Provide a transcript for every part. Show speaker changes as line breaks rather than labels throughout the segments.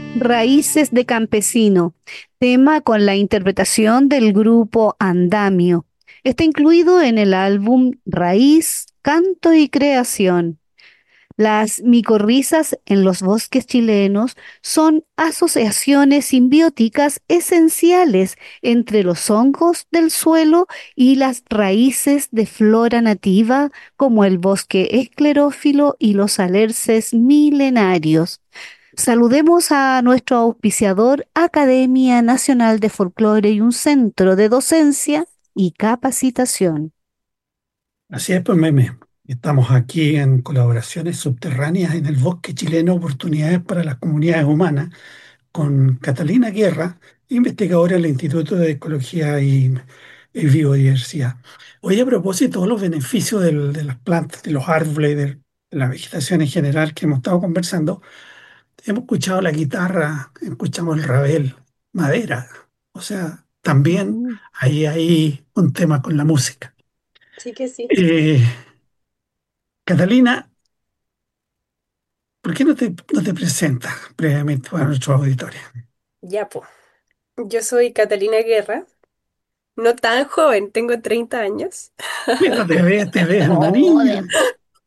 Raíces de Campesino, tema con la interpretación del grupo Andamio. Está incluido en el álbum Raíz, Canto y Creación. Las micorrizas en los bosques chilenos son asociaciones simbióticas esenciales entre los hongos del suelo y las raíces de flora nativa como el bosque esclerófilo y los alerces milenarios. Saludemos a nuestro auspiciador, Academia Nacional de Folclore y un centro de docencia y capacitación.
Así es, pues meme. Estamos aquí en colaboraciones subterráneas en el bosque chileno, oportunidades para las comunidades humanas, con Catalina Guerra, investigadora del Instituto de Ecología y Biodiversidad. Hoy a propósito de los beneficios de las plantas, de los árboles, de la vegetación en general que hemos estado conversando, hemos escuchado la guitarra, escuchamos el rabel, madera. O sea, también
Mm.
hay un tema con la música.
Sí que sí.
Eh, Catalina, ¿por qué no te presentas previamente para nuestros auditores?
Ya, pues. Yo soy Catalina Guerra, no tan joven, tengo 30 años.
Pero te ves una niña.
Joder.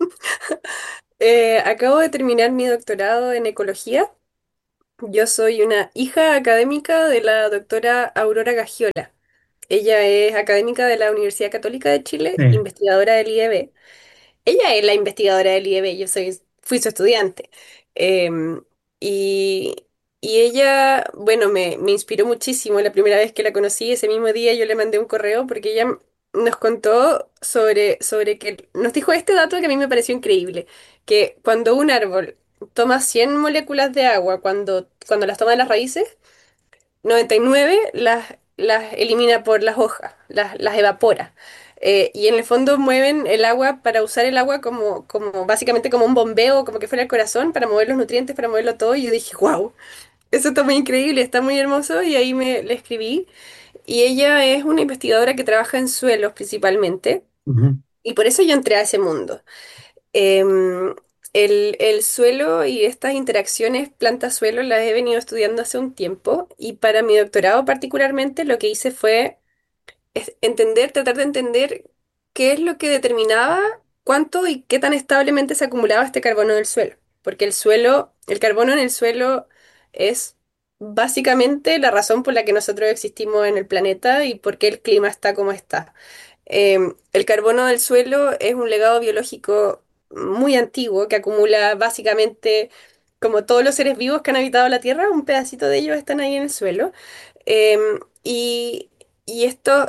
Acabo de terminar mi doctorado en ecología. Yo soy una hija académica de la doctora Aurora Gagiola. Ella es académica de la Universidad Católica de Chile,
Sí.
investigadora del IEB. Ella es la investigadora del IEB, fui su estudiante. Em, y, y ella, bueno, me inspiró muchísimo. La primera vez que la conocí, ese mismo día yo le mandé un correo porque ella nos contó sobre que nos dijo este dato que a mí me pareció increíble, que cuando un árbol toma 100 moléculas de agua, cuando las toma de las raíces, 99 las elimina por las hojas, las evapora. Y en el fondo mueven el agua para usar el agua como básicamente como un bombeo, como que fuera el corazón, para mover los nutrientes, para moverlo todo. Y yo dije, wow, eso está muy increíble, está muy hermoso. Y ahí le escribí. Y ella es una investigadora que trabaja en suelos principalmente.
Ujú.
Y por eso yo entré a ese mundo. Em, el suelo y estas interacciones planta-suelo las he venido estudiando hace un tiempo y para mi doctorado particularmente lo que hice fue tratar de entender qué es lo que determinaba cuánto y qué tan establemente se acumulaba este carbono del suelo. Porque el carbono en el suelo es básicamente la razón por la que nosotros existimos en el planeta y por qué el clima está como está. El carbono del suelo es un legado biológico muy antiguo que acumula básicamente, como todos los seres vivos que han habitado la Tierra, un pedacito de ellos están ahí en el suelo. Em, y, y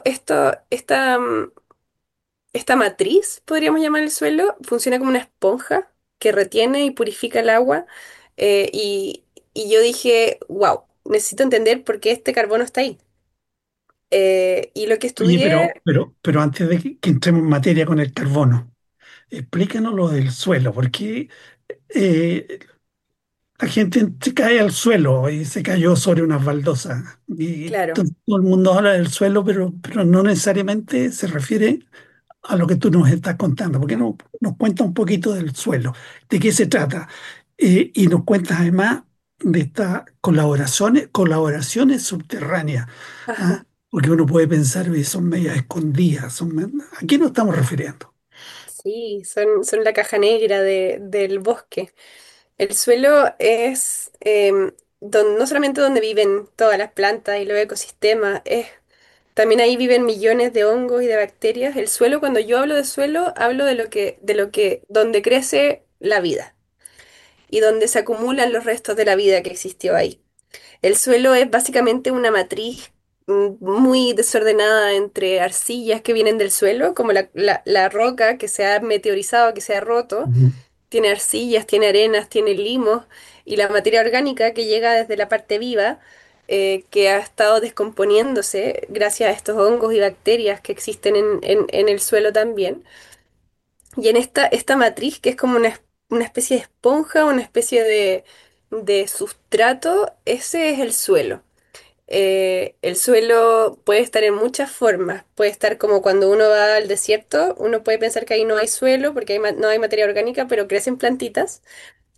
esta matriz, podríamos llamar el suelo, funciona como una esponja que retiene y purifica el agua. eh, y, y yo dije, wow, necesito entender por qué este carbono está ahí. Y lo que
Oye,
estudié,
pero antes de que entremos en materia con el carbono, explícanos lo del suelo, porque eh, la gente se cae al suelo y se cayó sobre unas baldosas. Y
claro.
todo el mundo habla del suelo, pero no necesariamente se refiere a lo que tú nos estás contando. ¿Por qué no nos cuenta un poquito del suelo? ¿De qué se trata? Y nos cuentas además de estas colaboraciones subterráneas. ¿Ah? Porque uno puede pensar que son medias escondidas. ¿A qué nos estamos refiriendo?
Sí, son la caja negra del bosque. El suelo es no solamente donde viven todas las plantas y los ecosistemas, también ahí viven millones de hongos y de bacterias. El suelo, cuando yo hablo de suelo, hablo donde crece la vida y donde se acumulan los restos de la vida que existió ahí. El suelo es básicamente una matriz muy desordenada entre arcillas que vienen del suelo, como la roca que se ha meteorizado, que se ha roto,
Ujú.
tiene arcillas, tiene arenas, tiene limos, y la materia orgánica que llega desde la parte viva, que ha estado descomponiéndose gracias a estos hongos y bacterias que existen en el suelo también. Y en esta matriz, que es como una especie de esponja, una especie de sustrato, ese es el suelo. El suelo puede estar en muchas formas. Puede estar como cuando uno va al desierto, uno puede pensar que ahí no hay suelo porque no hay materia orgánica, pero crecen plantitas.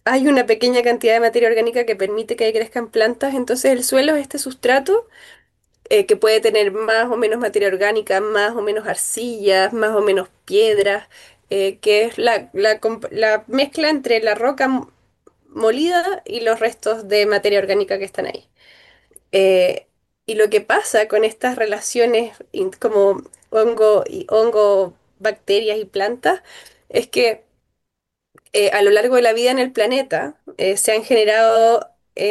hay una pequeña cantidad de materia orgánica que permite que ahí crezcan plantas, entonces el suelo es este sustrato que puede tener más o menos materia orgánica, más o menos arcillas, más o menos piedras, que es la mezcla entre la roca molida y los restos de materia orgánica que están ahí. Eh, y lo que pasa con estas relaciones como hongo, bacterias y plantas es que a lo largo de la vida en el planeta se han generado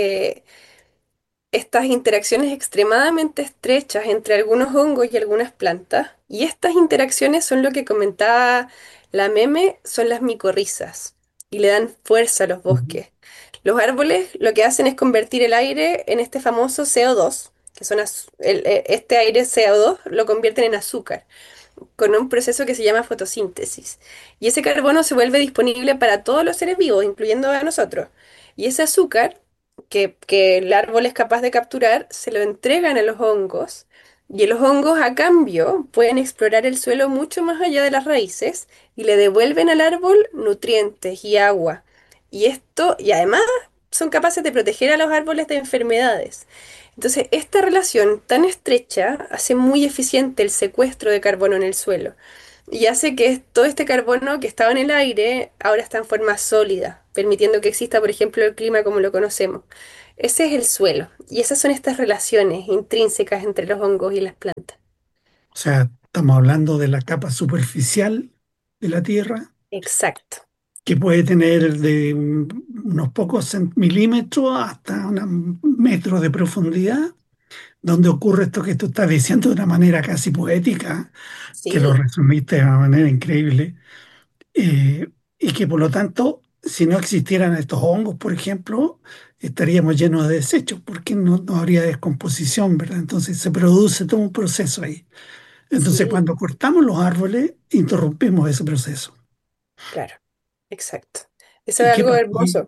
estas interacciones extremadamente estrechas entre algunos hongos y algunas plantas. Y estas interacciones son lo que comentaba la meme, son las micorrizas y le dan fuerza a los
Ujú.
bosques. Los árboles lo que hacen es convertir el aire en este famoso CO2, que son este aire CO2 lo convierten en azúcar con un proceso que se llama fotosíntesis. Y ese carbono se vuelve disponible para todos los seres vivos, incluyendo a nosotros. Y ese azúcar que el árbol es capaz de capturar, se lo entregan a los hongos. Y los hongos, a cambio, pueden explorar el suelo mucho más allá de las raíces y le devuelven al árbol nutrientes y agua. Y además son capaces de proteger a los árboles de enfermedades. Entonces, esta relación tan estrecha hace muy eficiente el secuestro de carbono en el suelo y hace que todo este carbono que estaba en el aire ahora está en forma sólida, permitiendo que exista, por ejemplo, el clima como lo conocemos. Ese es el suelo y esas son estas relaciones intrínsecas entre los hongos y las plantas.
O sea, estamos hablando de la capa superficial de la Tierra,
Exacto.
que puede tener de unos pocos milímetros hasta un metro de profundidad, donde ocurre esto que tú estás diciendo de una manera casi poética, que lo
Sí,
resumiste de una manera increíble, eh, y que por lo tanto, si no existieran estos hongos, por ejemplo, estaríamos llenos de desechos, porque no habría descomposición, ¿verdad? Entonces se produce todo un proceso ahí. Entonces,
sí,
cuando cortamos los árboles, interrumpimos ese proceso.
claro, exacto. Eso es
¿Y qué
algo
pasa
hermoso.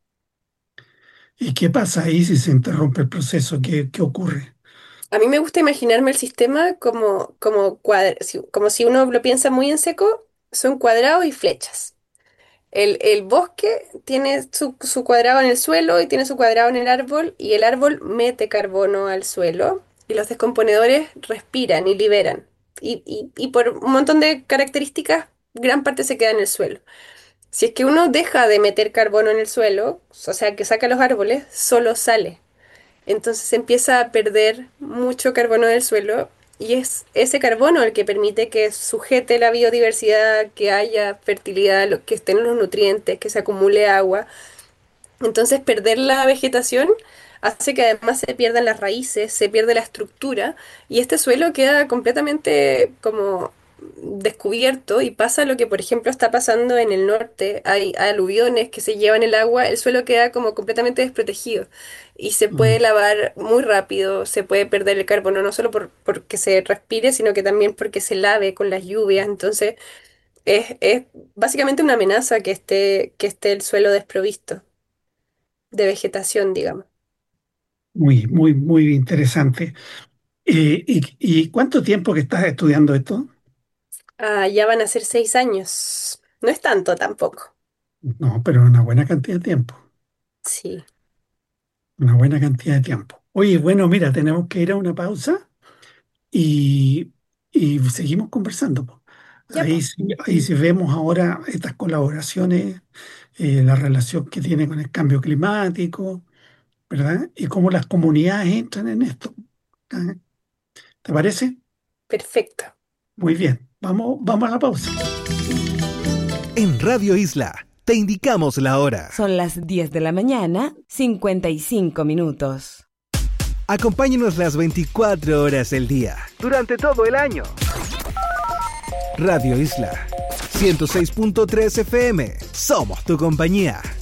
¿Y qué pasa ahí si se interrumpe el proceso? ¿Qué ocurre?
A mí me gusta imaginarme el sistema como si uno lo piensa muy en seco, son cuadrados y flechas. El bosque tiene su cuadrado en el suelo y tiene su cuadrado en el árbol y el árbol mete carbono al suelo y los descomponedores respiran y liberan. Y por un montón de características, gran parte se queda en el suelo. Si es que uno deja de meter carbono en el suelo, o sea, que saca los árboles, solo sale. Entonces se empieza a perder mucho carbono del suelo y es ese carbono el que permite que sujete la biodiversidad, que haya fertilidad, que estén los nutrientes, que se acumule agua. Entonces perder la vegetación hace que además se pierdan las raíces, se pierde la estructura y este suelo queda completamente como descubierto y pasa lo que por ejemplo está pasando en el norte, hay aluviones que se llevan el agua, el suelo queda como completamente desprotegido y se puede
Mm,
lavar muy rápido, se puede perder el carbono no solo porque se respire, sino que también porque se lave con las lluvias, entonces es básicamente una amenaza que esté el suelo desprovisto de vegetación, digamos.
muy interesante. ¿Y cuánto tiempo que estás estudiando esto?
Ah, ya van a ser 6 años. No es tanto tampoco.
No, pero una buena cantidad de tiempo.
Sí.
Una buena cantidad de tiempo. Oye, bueno, mira, tenemos que ir a una pausa y, y seguimos conversando, po.
Ya, pues.
Ahí sí vemos ahora estas colaboraciones, la relación que tiene con el cambio climático, ¿verdad? Y cómo las comunidades entran en esto. ¿Ah? ¿Te parece?
Perfecto.
Muy bien. Vamos a la pausa.
En Radio Isla te indicamos la hora.
Son las 10 de la mañana, 55 minutos.
Acompáñenos las 24 horas del día, durante todo el año. Radio Isla 106.3 FM. Somos tu compañía.